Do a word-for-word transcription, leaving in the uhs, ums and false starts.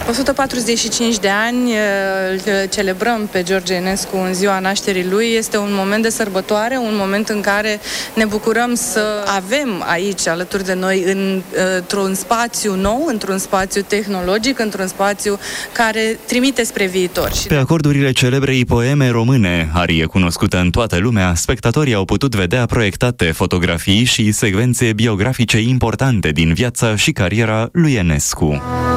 o sută patruzeci și cinci de ani îl celebrăm pe George Enescu în ziua nașterii lui. Este un moment de sărbătoare, un moment în care ne bucurăm să avem aici, alături de noi, în, într-un spațiu nou, într-un spațiu tehnologic, într-un spațiu care trimite spre viitor. Pe acordurile celebrei poeme române, arie cunoscută în toată lumea, spectatorii au putut vedea proiectate fotografii și secvențe biografice importante din viața și cariera lui Enescu.